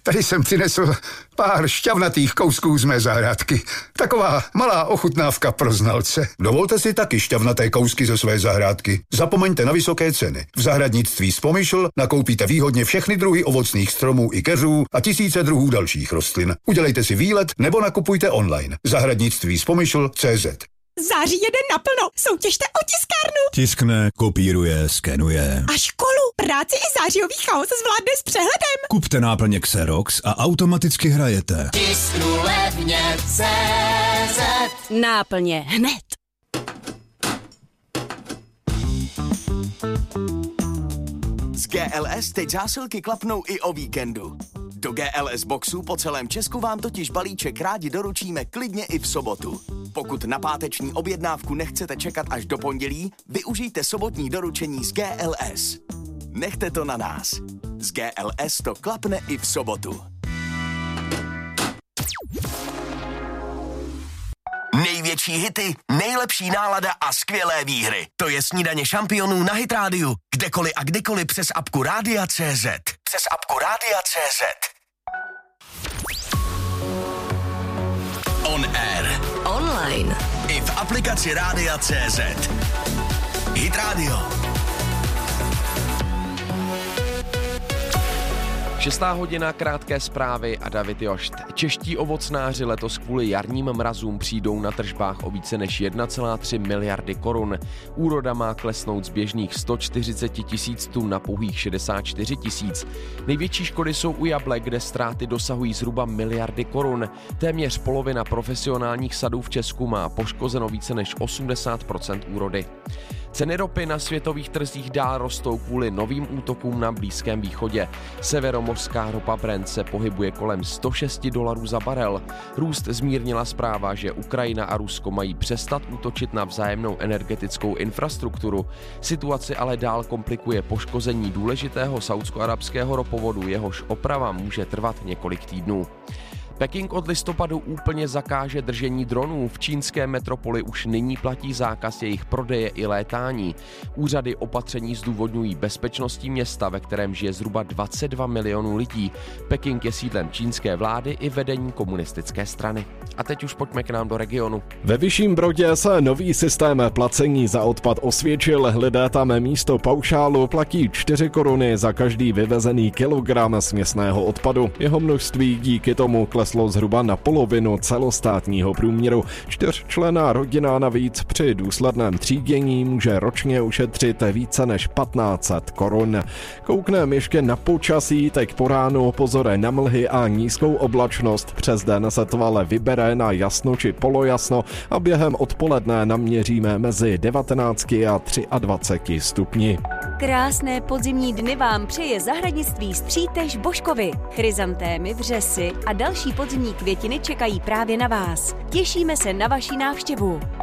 Tady jsem přinesl pár šťavnatých kousků z mé zahrádky. Taková malá ochutnávka pro znalce. Dovolte si taky šťavnaté kousky ze své zahrádky. Zapomeňte na vysoké ceny. V zahradnictví Spomyšl nakoupíte výhodně všechny druhy ovocných stromů i keřů a tisíce druhů dalších rostlin. Udělejte si výlet nebo nakupujte online. Zahradnictví Spomyšl.cz. Září jede naplno. Soutěžte o tiskárnu. Tiskne, kopíruje, skenuje. A školu, práci i zářijový chaos zvládne s přehledem. Kupte náplně Xerox a automaticky hrajete. Tisknu levně CZ. Náplně hned. Z GLS teď zásilky klapnou i o víkendu. Do GLS boxu po celém Česku vám totiž balíček rádi doručíme klidně i v sobotu. Pokud na páteční objednávku nechcete čekat až do pondělí, využijte sobotní doručení z GLS. Nechte to na nás. Z GLS to klapne i v sobotu. Největší hity, nejlepší nálada a skvělé výhry. To je Snídaně šampionů na Hit Radio. Kdekoliv a kdykoliv přes apku Rádia.cz. Přes apku Rádia.cz. On air. Online. I v aplikaci Rádia.cz. Hit Radio. 6. hodina, krátké zprávy a David Jošt. Čeští ovocnáři letos kvůli jarním mrazům přijdou na tržbách o více než 1,3 miliardy korun. Úroda má klesnout z běžných 140 tisíc tun na pouhých 64 tisíc. Největší škody jsou u jablek, kde ztráty dosahují zhruba miliardy korun. Téměř polovina profesionálních sadů v Česku má poškozeno více než 80% úrody. Ceny ropy na světových trzích dál rostou kvůli novým útokům na Blízkém východě. Severomořská ropa Brent se pohybuje kolem $106 za barel. Růst zmírnila zpráva, že Ukrajina a Rusko mají přestat útočit na vzájemnou energetickou infrastrukturu. Situaci ale dál komplikuje poškození důležitého saúdsko-arabského ropovodu, jehož oprava může trvat několik týdnů. Peking od listopadu úplně zakáže držení dronů. V čínské metropoli už nyní platí zákaz jejich prodeje i létání. Úřady opatření zdůvodňují bezpečností města, ve kterém žije zhruba 22 milionů lidí. Peking je sídlem čínské vlády i vedení komunistické strany. A teď už pojďme k nám do regionu. Ve Vyšším Brodě se nový systém placení za odpad osvědčil. Lidé tam místo paušálu platí 4 koruny za každý vyvezený kilogram směsného odpadu. Jeho množství díky tomu kleslo zhruba na polovinu celostátního průměru. 4členná rodina navíc při důsledném třídění může ročně ušetřit více než 1500 korun. Koukneme ještě na počasí, teď po ránu pozor na mlhy a nízkou oblačnost. Přes den se to ale vybere na jasno či polojasno a během odpoledne naměříme mezi 19 a 23 stupni. Krásné podzimní dny vám přeje zahradnictví Střítež Božkovi. Chryzantémy, vřesy a další podzimní květiny čekají právě na vás. Těšíme se na vaši návštěvu.